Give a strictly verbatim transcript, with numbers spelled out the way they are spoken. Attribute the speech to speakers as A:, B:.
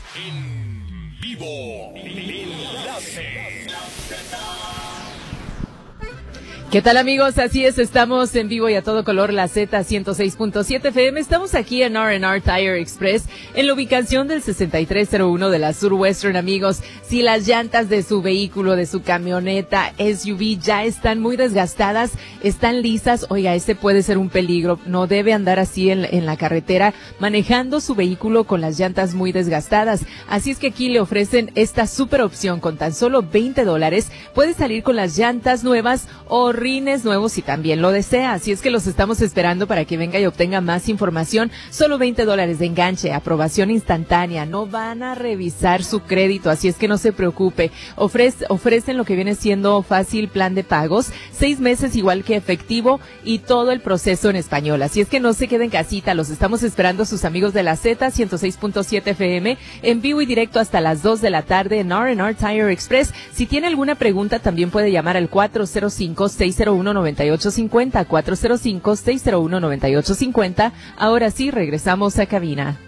A: En vivo. Enlace.
B: ¿Qué tal, amigos? Así es, estamos en vivo y a todo color, la Z ciento seis punto siete F M. Estamos aquí en R and R Tire Express, en la ubicación del sesenta y tres cero uno de la Surwestern, amigos. Si las llantas de su vehículo, de su camioneta, S U V ya están muy desgastadas, están lisas, oiga, ese puede ser un peligro. No debe andar así en, en la carretera manejando su vehículo con las llantas muy desgastadas. Así es que aquí le ofrecen esta super opción con tan solo veinte dólares. Puede salir con las llantas nuevas o rines nuevos si también lo desea. Así es que los estamos esperando para que venga y obtenga más información. Solo veinte dólares de enganche, aprobación instantánea. No van a revisar su crédito, así es que no se preocupe. Ofrece, ofrecen lo que viene siendo fácil plan de pagos, seis meses igual que efectivo y todo el proceso en español. Así es que no se queden en casita, los estamos esperando sus amigos de la Z ciento seis punto siete F M en vivo y directo hasta las dos de la tarde en R and R Tire Express. Si tiene alguna pregunta también puede llamar al cuatro cero cinco, seis cero uno, nueve ocho cinco cero, cuatro cero cinco, seis cero uno, nueve ocho cinco cero. Ahora sí, regresamos a cabina.